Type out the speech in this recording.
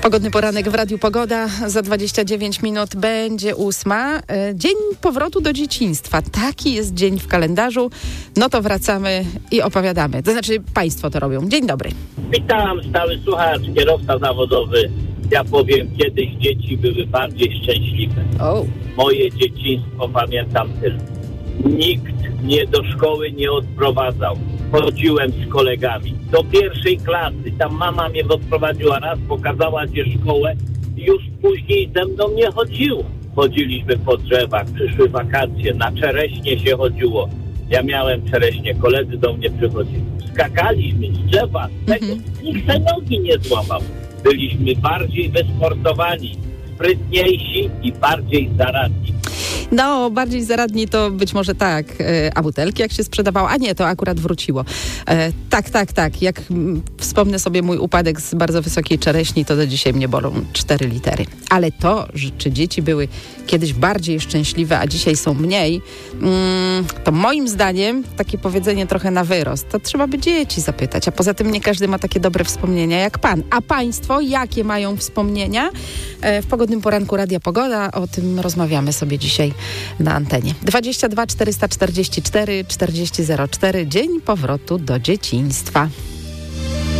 Pogodny poranek w Radiu Pogoda. Za 29 minut będzie 8. Dzień powrotu do dzieciństwa. Taki jest dzień w kalendarzu. No to wracamy i opowiadamy. To znaczy państwo to robią. Dzień dobry. Witam, stały słuchacz, kierowca zawodowy. Ja powiem, kiedyś dzieci były bardziej szczęśliwe. Moje dzieciństwo pamiętam tylko. Nikt mnie do szkoły nie odprowadzał. Chodziłem z kolegami do pierwszej klasy. Tam mama mnie odprowadziła raz, pokazała gdzie szkołę i już później ze mną nie chodziło. Chodziliśmy po drzewach, przyszły wakacje, na czereśnie się chodziło. Ja miałem czereśnie, koledzy do mnie przychodzili. Skakaliśmy z drzewa, nikt se nogi nie złamał. Byliśmy bardziej wysportowani, sprytniejsi i bardziej zaradni. No, bardziej zaradni to być może tak, a butelki jak się sprzedawało, a nie, to akurat wróciło. Tak. Jak wspomnę sobie mój upadek z bardzo wysokiej czereśni, to do dzisiaj mnie bolą 4 litery. Ale to, że czy dzieci były kiedyś bardziej szczęśliwe, a dzisiaj są mniej, to moim zdaniem takie powiedzenie trochę na wyrost. To trzeba by dzieci zapytać, a poza tym nie każdy ma takie dobre wspomnienia jak pan. A państwo, jakie mają wspomnienia? W pogodnym poranku Radia Pogoda o tym rozmawiamy sobie dzisiaj na antenie. 22 444 4004. Dzień powrotu do dzieciństwa.